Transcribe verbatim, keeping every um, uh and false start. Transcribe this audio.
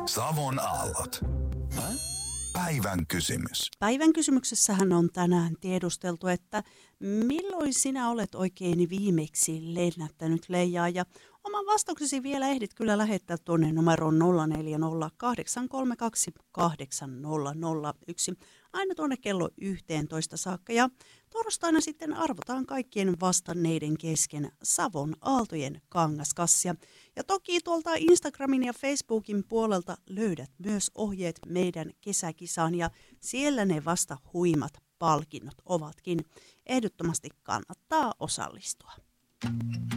Savon aallot. Päivän kysymys. Päivän kysymyksessähän on tänään tiedusteltu, että milloin sinä olet oikein viimeksi lennättänyt leijaa, ja oman vastauksesi vielä ehdit kyllä lähettää tuonne numeroon nolla neljä nolla kahdeksan kolme kaksi kahdeksan nolla nolla yksi aina tuonne kello yhteentoista saakka, ja torstaina sitten arvotaan kaikkien vastanneiden kesken Savon aaltojen kangaskassia. Ja toki tuolta Instagramin ja Facebookin puolelta löydät myös ohjeet meidän kesäkisaan, ja siellä ne vasta huimat palkinnot ovatkin. Ehdottomasti kannattaa osallistua.